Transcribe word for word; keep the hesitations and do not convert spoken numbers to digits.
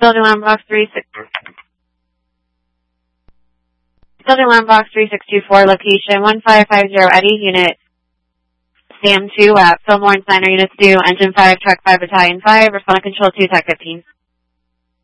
Building alarm box three six. Building alarm box three six two four, location one five five zero Eddie, unit Sam two at Fillmore and Steiner, units two, engine five, truck five, battalion five, respond control two, tech fifteen.